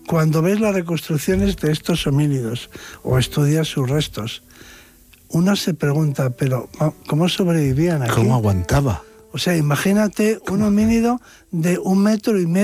cuando ves las reconstrucciones de estos homínidos o estudias sus restos, uno se pregunta, pero ¿cómo sobrevivían aquí? ¿Cómo aguantaba? O sea, imagínate un homínido de 1,5 metros